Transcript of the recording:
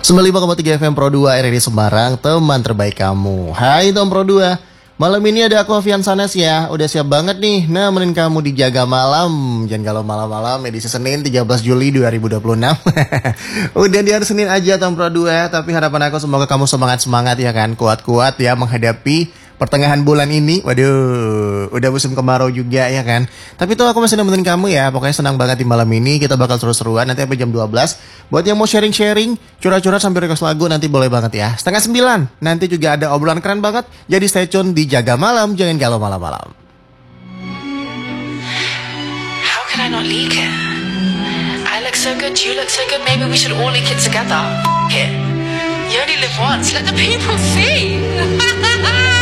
95,3 FM Pro 2 RRI Semarang, teman terbaik kamu. Hai Tom Pro 2. Malam ini ada aku Avian Sanes ya. Udah siap banget nih nemenin kamu di Jaga Malam. Jangan kalau malam-malam edisi Senin 13 Juli 2026. Udah di hari Senin aja Tom Pro 2. Tapi harapan aku semoga kamu semangat-semangat ya kan. Kuat-kuat ya menghadapi pertengahan bulan ini. Waduh, udah musim kemarau juga ya kan. Tapi tuh aku masih nemenin kamu ya. Pokoknya senang banget di malam ini. Kita bakal seru-seruan nanti sampai jam 12. Buat yang mau sharing-sharing, curhat-curhat sambil request lagu nanti boleh banget ya. Setengah 9 nanti juga ada obrolan keren banget. Jadi stay tune di Jaga Malam, jangan galau malam-malam. How can I not leak it? I look so good, you look so good. Maybe we should all leak it together. Here, you only live once. Let the people see.